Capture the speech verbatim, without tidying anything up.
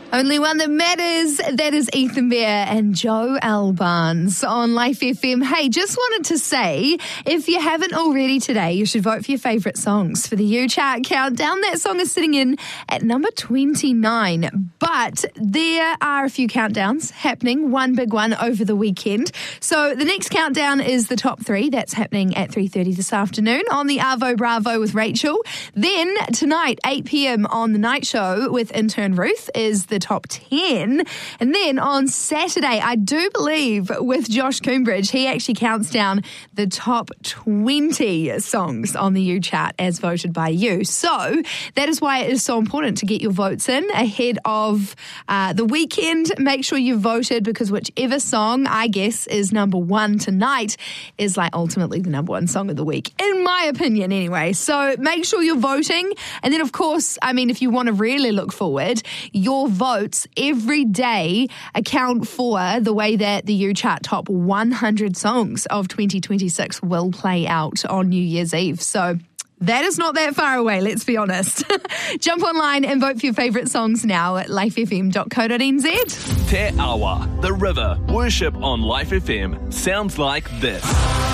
Only one that matters, that is Ethan Bear and Joe Albans on Life F M. Hey, just wanted to say, if you haven't already today, you should vote for your favourite songs for the U Chart Countdown. That song is sitting in at number twenty-nine. But there are a few countdowns happening, one big one over the weekend. So the next countdown is the top three. That's happening at three thirty this afternoon on the Arvo Bravo with Rachel. Then tonight, eight p.m. on the night show with intern Ruth is the top ten. And then on Saturday, I do believe with Josh Coombridge, he actually counts down the top twenty songs on the U Chart as voted by you. So that is why it is so important to get your votes in ahead of uh, the weekend. Make sure you voted, because whichever song, I guess, is number one tonight is like ultimately the number one song of the week, in my opinion anyway. So make sure you're voting. And then, of course, I mean, if you want to really look forward, your votes every day account for the way that the U Chart top one hundred songs of twenty twenty-six will play out on New Year's Eve. So that is not that far away, let's be honest. Jump online and vote for your favourite songs now at life f m dot co dot n z. Te Awa, The River, worship on Life F M sounds like this.